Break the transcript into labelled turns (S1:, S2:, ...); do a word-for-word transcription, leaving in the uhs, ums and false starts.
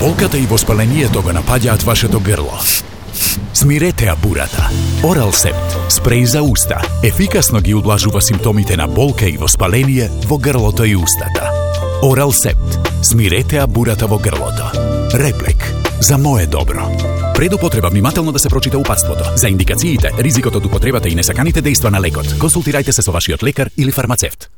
S1: болката и воспалението го напаѓаат вашето грло. Смиретеа бурата. Оралсепт, спреј за уста, ефикасно ги удлажува симптомите на болка и воспаление во грлото и устата. Оралсепт, смиретеа бурата во грлото. Реплек, за мое добро. Пред употреба внимателно да се прочита упатството. За индикациите, ризикот од употребата и несаканите дејства на лекот, консултирајте се со вашиот лекар или фармацевт.